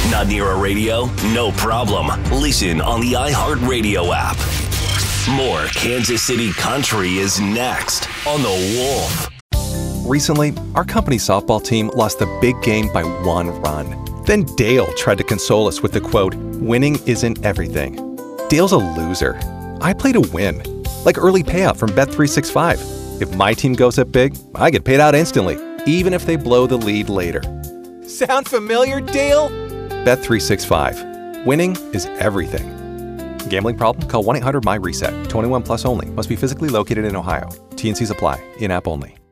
Not near a radio? No problem. Listen on the iHeartRadio app. More Kansas City Country is next on The Wolf. Recently, our company softball team lost the big game by 1 run. Then Dale tried to console us with the quote, "Winning isn't everything." Dale's a loser. I play to win. Like early payout from Bet365. If my team goes up big, I get paid out instantly, even if they blow the lead later. Sound familiar, Dale? Bet365. Winning is everything. Gambling problem? Call 1-800-MY-RESET. 21 plus only. Must be physically located in Ohio. T&Cs apply. In-app only.